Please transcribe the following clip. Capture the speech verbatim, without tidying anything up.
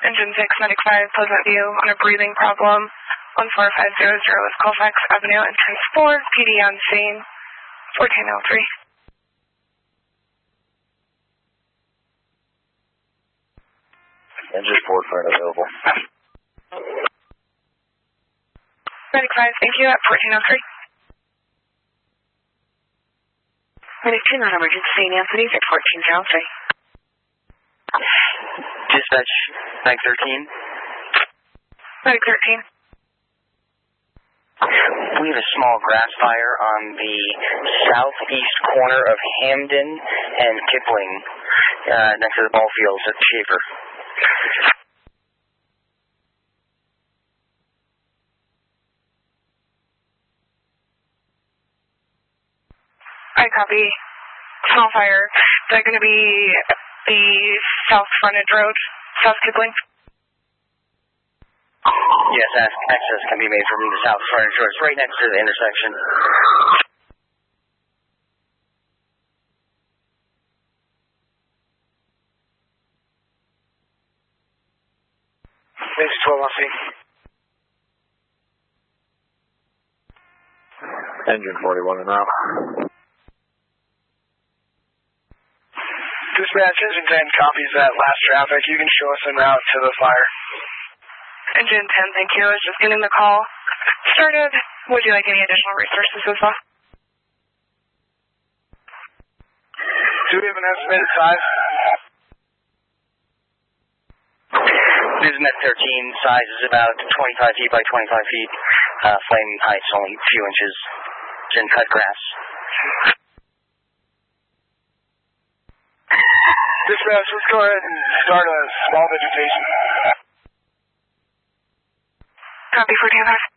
Engine six, Medic five, Pleasant View, on a breathing problem. one four five zero zero West Colfax Avenue, entrance four, P D on scene, fourteen oh three. Engine four current available. Medic five, thank you, at fourteen oh three. Medic two, non-emergency, Saint Anthony's at fourteen oh three. Dispatch, Medic thirteen. Medic thirteen. We have a small grass fire on the southeast corner of Hamden and Kipling, uh, next to the ball fields at Schaefer. I copy. Small fire. Is that going to be the south frontage road, South Kipling? Yes, access can be made from the south frontage road. It's right next to the intersection. Base twelve, I'll see. Engine forty-one and out. Dispatch, Engine ten copies that last traffic. You can show us en route to the fire. Engine ten, thank you. I was just getting the call started. Would you like any additional resources as well? Do we have an estimated size? This is Met thirteen. Size is about twenty-five feet by twenty-five feet. Uh, flame height's only a few inches. It's in cut grass. Dispatch, let's go ahead and start a small vegetation. Copy, fourteen oh five.